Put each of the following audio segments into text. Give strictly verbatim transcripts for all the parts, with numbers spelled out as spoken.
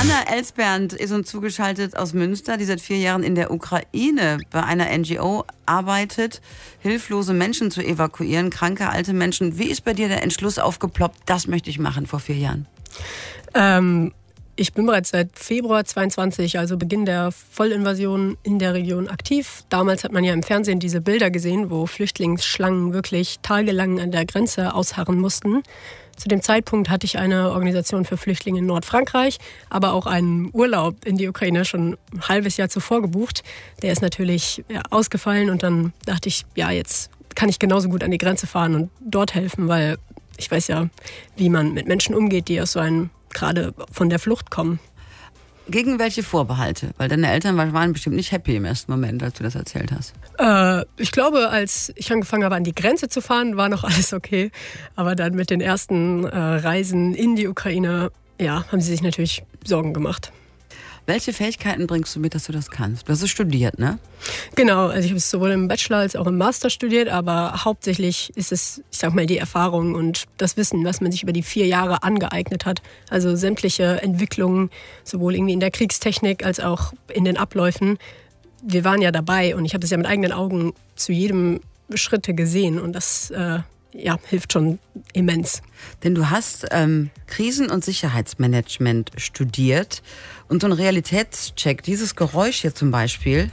Anna Elsbernd ist uns zugeschaltet aus Münster, die seit vier Jahren in der Ukraine bei einer N G O arbeitet, hilflose Menschen zu evakuieren, kranke, alte Menschen. Wie ist bei dir der Entschluss aufgeploppt, das möchte ich machen vor vier Jahren? Ähm, ich bin bereits seit Februar zweiundzwanzig, also Beginn der Vollinvasion, in der Region aktiv. Damals hat man ja im Fernsehen diese Bilder gesehen, wo Flüchtlingsschlangen wirklich tagelang an der Grenze ausharren mussten. Zu dem Zeitpunkt hatte ich eine Organisation für Flüchtlinge in Nordfrankreich, aber auch einen Urlaub in die Ukraine schon ein halbes Jahr zuvor gebucht. Der ist natürlich ja, ausgefallen und dann dachte ich, ja, jetzt kann ich genauso gut an die Grenze fahren und dort helfen, weil ich weiß ja, wie man mit Menschen umgeht, die aus so einem gerade von der Flucht kommen. Gegen welche Vorbehalte? Weil deine Eltern waren bestimmt nicht happy im ersten Moment, als du das erzählt hast. Äh, ich glaube, als ich angefangen habe, an die Grenze zu fahren, war noch alles okay. Aber dann mit den ersten äh, Reisen in die Ukraine, ja, haben sie sich natürlich Sorgen gemacht. Welche Fähigkeiten bringst du mit, dass du das kannst? Du hast es studiert, ne? Genau, also ich habe es sowohl im Bachelor als auch im Master studiert, aber hauptsächlich ist es, ich sag mal, die Erfahrung und das Wissen, was man sich über die vier Jahre angeeignet hat. Also sämtliche Entwicklungen, sowohl irgendwie in der Kriegstechnik als auch in den Abläufen. Wir waren ja dabei und ich habe das ja mit eigenen Augen zu jedem Schritt gesehen und das äh, ja, hilft schon immens. Denn du hast ähm, Krisen- und Sicherheitsmanagement studiert und so ein Realitätscheck, dieses Geräusch hier zum Beispiel,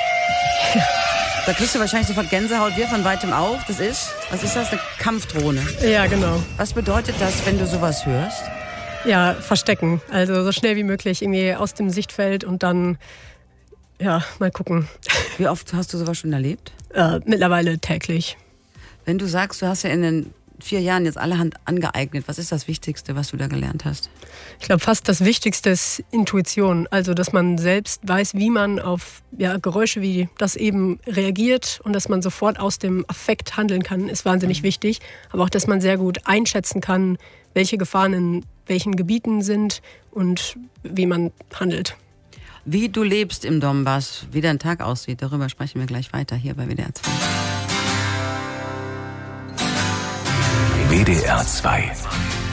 da kriegst du wahrscheinlich sofort Gänsehaut, wir von weitem auf. Das ist, was ist das, eine Kampfdrohne? Ja, genau. Was bedeutet das, wenn du sowas hörst? Ja, verstecken, also so schnell wie möglich irgendwie aus dem Sichtfeld und dann, ja, mal gucken. Wie oft hast du sowas schon erlebt? Äh, mittlerweile täglich. Wenn du sagst, du hast ja in den vier Jahren jetzt allerhand angeeignet, was ist das Wichtigste, was du da gelernt hast? Ich glaube, fast das Wichtigste ist Intuition. Also, dass man selbst weiß, wie man auf ja, Geräusche wie das eben reagiert und dass man sofort aus dem Affekt handeln kann, ist wahnsinnig mhm. wichtig. Aber auch, dass man sehr gut einschätzen kann, welche Gefahren in welchen Gebieten sind und wie man handelt. Wie du lebst im Donbass, wie dein Tag aussieht, darüber sprechen wir gleich weiter hier bei W D R zwei. W D R zwei.